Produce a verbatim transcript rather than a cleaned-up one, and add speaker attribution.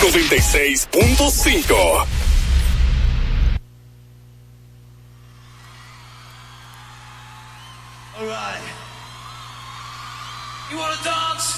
Speaker 1: noventa y seis punto cinco.
Speaker 2: All right. You wanna dance?